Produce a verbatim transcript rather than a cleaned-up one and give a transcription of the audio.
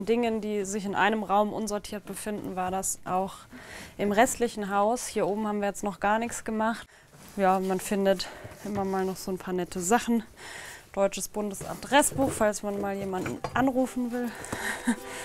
Dingen, die sich in einem Raum unsortiert befinden, war das auch im restlichen Haus. Hier oben haben wir jetzt noch gar nichts gemacht. Ja, man findet immer mal noch so ein paar nette Sachen. Deutsches Bundesadressbuch, falls man mal jemanden anrufen will.